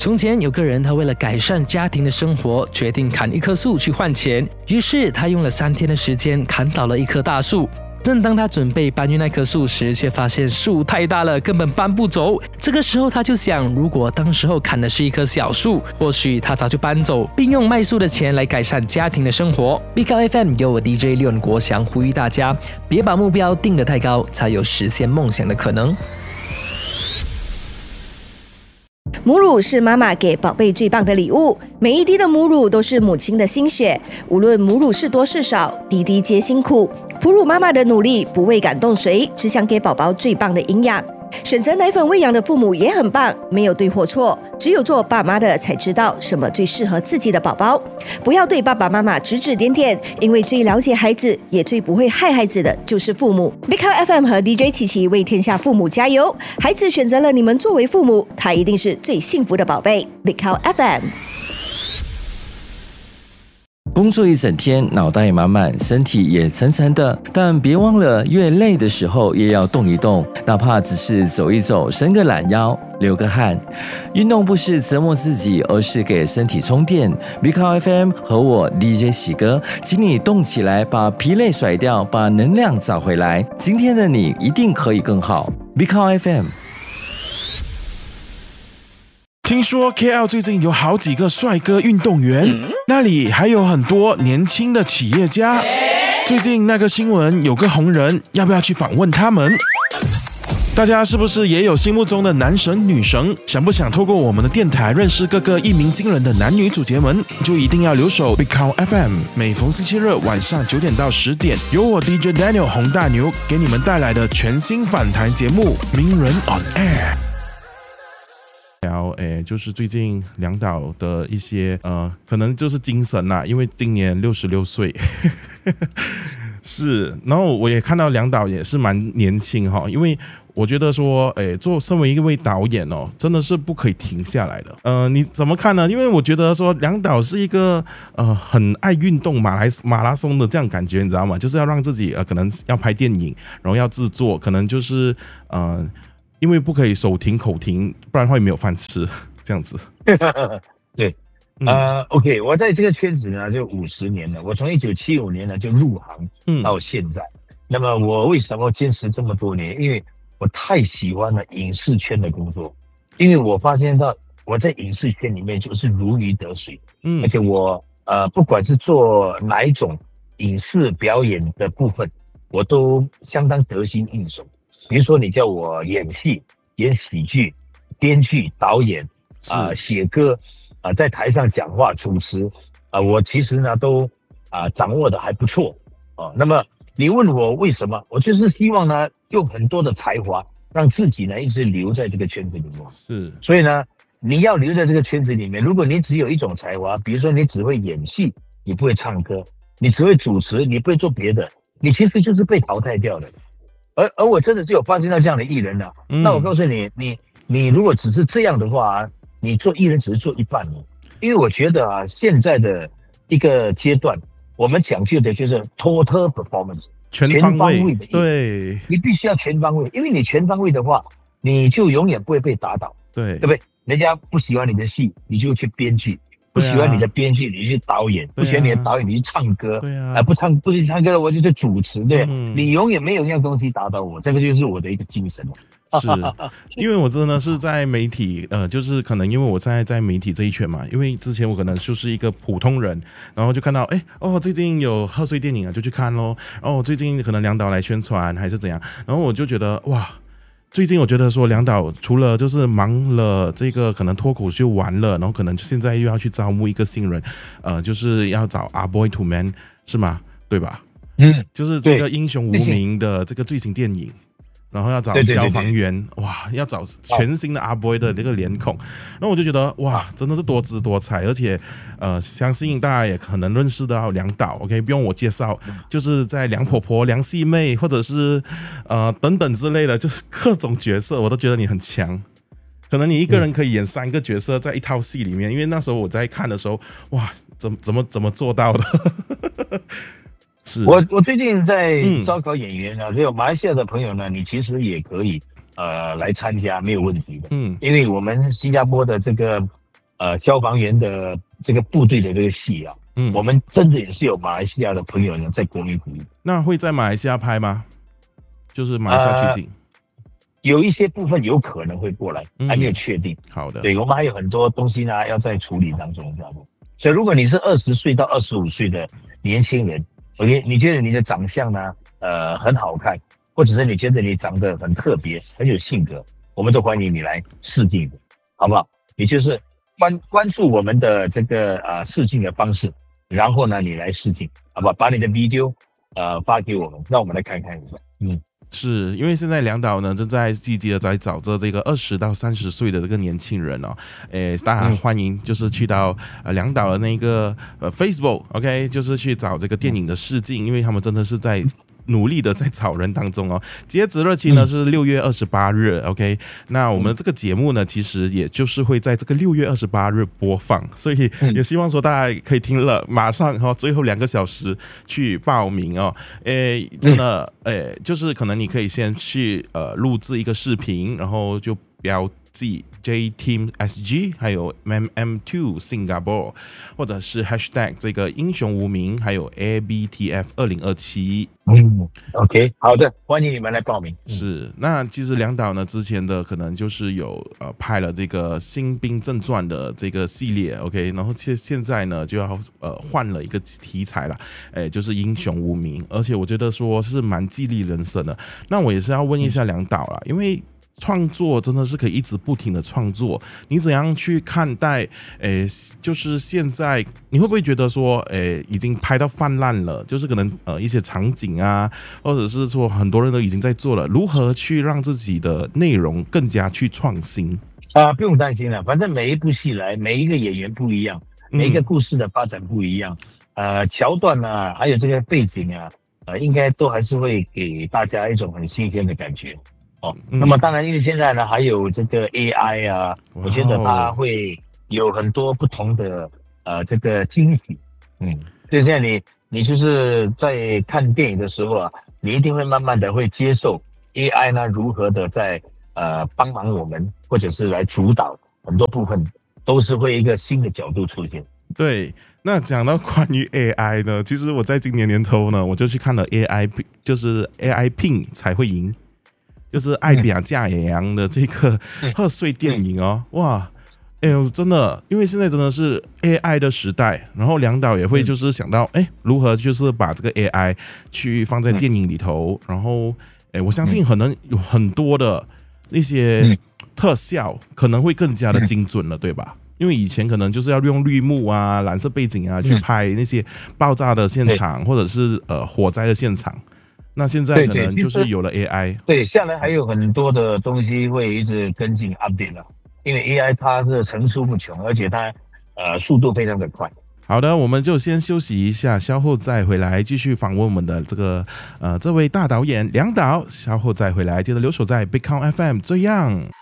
从前有个人，他为了改善家庭的生活，决定砍一棵树去换钱。于是他用了3天的时间砍倒了一棵大树。正当他准备搬运那棵树时，却发现树太大了，根本搬不走。这个时候他就想，如果当时候砍的是一棵小树，或许他早就搬走，并用卖树的钱来改善家庭的生活。Big Out FM 由我 DJ 廖国祥呼吁大家，别把目标定得太高，才有实现梦想的可能。 母乳是妈妈给宝贝最棒的礼物，每一滴的母乳都是母亲的心血，无论母乳是多是少，滴滴皆辛苦。哺乳妈妈的努力不为感动谁，只想给宝宝最棒的营养。选择奶粉喂养的父母也很棒，没有对或错，只有做爸妈的才知道什么最适合自己的宝宝。不要对爸爸妈妈指指点点，因为最了解孩子也最不会害孩子的就是父母。Big Out FM 和 DJ 琪琪为天下父母加油，孩子选择了你们作为父母，他一定是最幸福的宝贝。Big Out FM。 工作一整天，脑袋满满，身体也沉沉的，但别忘了，越累的时候也要动一动，哪怕只是走一走，伸个懒腰，流个汗。运动不是折磨自己，而是给身体充电。Big Out FM 和我 DJ 喜哥，请你动起来，把疲累甩掉，把能量找回来。今天的你一定可以更好。Big Out FM。 听说 KL 最近有好几个帅哥运动员，那里还有很多年轻的企业家。最近那个新闻有个红人，要不要去访问他们？大家是不是也有心目中的男神女神？想不想透过我们的电台认识各个一鸣惊人的男女主角们？就一定要留守 Big Out FM， 每逢星期日晚上9点到10点，由我 DJ Daniel 洪大牛给你们带来的全新访谈节目《名人 on Air》。就是最近梁导的一些可能就是精神啦，因为今年66岁是，然后我也看到梁导也是蛮年轻哈，因为我觉得说身为一位导演哦，真的是不可以停下来的。你怎么看呢？因为我觉得说梁导是一个很爱运动马拉松的这样感觉，你知道吗？就是要让自己可能要拍电影，然后要制作，可能就是因为不可以手停口停，不然会没有饭吃，这样子。 对，OK， 我在这个圈子呢就50年了，我从1975年呢就入行到现在。那么我为什么坚持这么多年？因为我太喜欢了影视圈的工作，因为我发现到我在影视圈里面就是如鱼得水，而且我不管是做哪一种影视表演的部分，我都相当得心应手。比如说你叫我演戏、演喜剧、编剧、导演写歌在台上讲话、主持我其实呢都掌握的还不错那么你问我为什么，我就是希望呢用很多的才华让自己呢一直留在这个圈子里面。是，所以呢你要留在这个圈子里面，如果你只有一种才华，比如说你只会演戏，你不会唱歌，你只会主持，你不会做别的，你其实就是被淘汰掉的。而我真的是有发现到这样的艺人啊，那我告诉你，你如果只是这样的话，你做艺人只是做一半了。因为我觉得现在的一个阶段，我们讲究的就是 total performance， 全方位的，对，你必须要全方位，因为你全方位的话，你就永远不会被打倒，对不对？人家不喜欢你的戏，你就去编剧。不喜欢你的编剧，你去导演；不喜欢你的导演，你去唱歌。对啊，不去唱歌的，我就去主持。对，你永远没有一样东西打倒我，这个就是我的一个精神。 是，因为我真的是在媒体，就是可能因为我在媒体这一圈嘛，因为之前我可能就是一个普通人，然后就看到，最近有贺岁电影啊，就去看咯。然后最近可能梁导来宣传还是怎样，然后我就觉得哇。最近我觉得说梁导除了就是忙了这个可能脱口秀完了，然后可能现在又要去招募一个新人，就是要找阿 boy to man 是吗？对吧？就是这个英雄无名的这个最新电影，然后要找消防员，哇，要找全新的阿 boy 的那个脸孔，然后我就觉得哇，真的是多姿多彩，而且相信大家也可能认识到梁导 ，OK， 不用我介绍，就是在梁婆婆、梁细妹或者是等等之类的，就是各种角色，我都觉得你很强。可能你一个人可以演3个角色在一套戏里面，因为那时候我在看的时候，哇，怎么做到的？是我最近在招考演员啊，所以马来西亚的朋友呢，你其实也可以来参加，没有问题的。因为我们新加坡的这个消防员的这个部队的这个戏啊，我们真的也是有马来西亚的朋友呢在国内鼓励。 那会在马来西亚拍吗？就是马来西亚取景。 有一些部分有可能会过来，还没有确定。 好的， 对，我们还有很多东西呢要在处理当中，这样子。所以如果你是20岁到25岁的年轻人 ，OK， 你觉得你的长相呢，很好看，或者是你觉得你长得很特别，很有性格，我们都欢迎你来试镜的，好不好？也就是关注我们的这个试镜的方式，然后呢你来试镜，好不好？把你的 video 发给我们，让我们来看看一下。 是因为现在梁导呢正在积极的在找着这个20到30岁的这个年轻人哦，大家欢迎就是去到梁导的那个Facebook OK， 就是去找这个电影的试镜，因为他们真的是在努力的在找人当中哦。截止日期呢是6月28日 OK， 那我们这个节目呢其实也就是会在这个6月28日播放，所以也希望说大家可以听了马上最后2个小时去报名哦。真的就是可能你可以先去录制一个视频，然后就标记 JTeam SG 还有 MM2 Singapore， 或者是 hashtag 这个英雄无名，还有 ABTF 2027。 OK， 好的，欢迎你们来报名。 是，那其实梁导呢之前的可能就是有拍了这个新兵正传的这个系列 OK， 然后现在呢就要换了一个题材了，就是英雄无名，而且我觉得说是蛮激励人生的。那我也是要问一下梁导啦，因为创作真的是可以一直不停的创作，你怎样去看待就是现在你会不会觉得说已经拍到泛滥了，就是可能一些场景啊，或者是说很多人都已经在做了，如何去让自己的内容更加去创新不用担心了，反正每一部戏来，每一个演员不一样，每一个故事的发展不一样，桥段啊，还有这个背景啊，应该都还是会给大家一种很新鲜的感觉。那么当然，因为现在呢还有这个 AI 啊，我觉得它会有很多不同的这个惊喜。所以现在你就是在看电影的时候啊，你一定会慢慢的会接受 AI 呢如何的在帮忙我们，或者是来主导很多部分，都是会一个新的角度出现。 对，那讲到关于 AI 呢，其实我在今年年头呢，我就去看了 AI， 就是 AI Pink 才会赢。就是艾比亚加野羊的这个贺岁电影哦，哇，真的，因为现在真的是 AI 的时代，然后梁导也会就是想到，如何就是把这个 AI 去放在电影里头，然后，我相信可能有很多的那些特效可能会更加的精准了，对吧？因为以前可能就是要用绿幕啊、蓝色背景啊去拍那些爆炸的现场，或者是火灾的现场。那现在可能就是有了 AI， 对，下来还有很多的东西会一直跟进 update 了，因为 AI 它是层出不穷，而且它速度非常的快。 好的，我们就先休息一下，稍后再回来继续访问我们的这位大导演梁导，稍后再回来，记得留守在 Big Count FM， 这样。